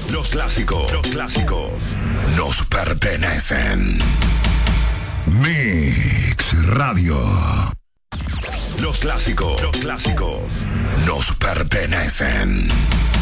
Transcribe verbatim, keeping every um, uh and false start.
Los clásicos, los clásicos nos pertenecen. Mix Radio. Los clásicos, los clásicos nos pertenecen.